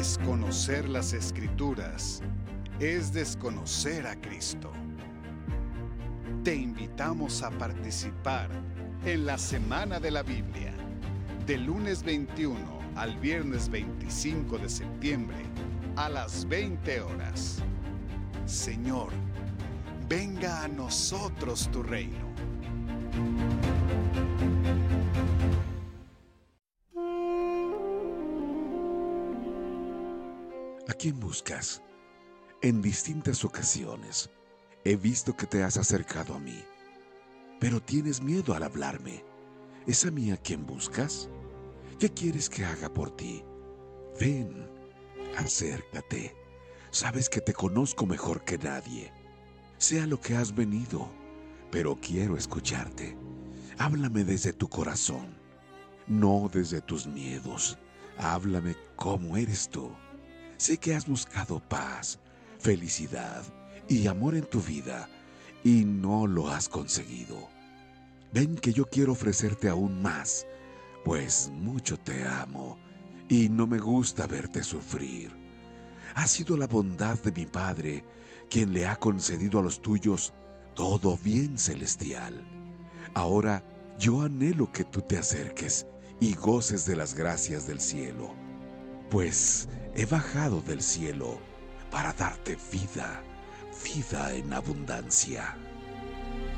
Desconocer las Escrituras es desconocer a Cristo. Te invitamos a participar en la Semana de la Biblia, del lunes 21 al viernes 25 de septiembre a las 20 horas. Señor, venga a nosotros tu reino. ¿A quién buscas? En distintas ocasiones he visto que te has acercado a mí, pero tienes miedo al hablarme. ¿Es a mí a quien buscas? ¿Qué quieres que haga por ti? Ven, acércate. Sabes que te conozco mejor que nadie. Sé a lo que has venido, pero quiero escucharte. Háblame desde tu corazón, no desde tus miedos. Háblame como eres tú. Sé que has buscado paz, felicidad y amor en tu vida y no lo has conseguido. Ven que yo quiero ofrecerte aún más, pues mucho te amo y no me gusta verte sufrir. Ha sido la bondad de mi Padre quien le ha concedido a los tuyos todo bien celestial. Ahora yo anhelo que tú te acerques y goces de las gracias del cielo, pues he bajado del cielo para darte vida, vida en abundancia.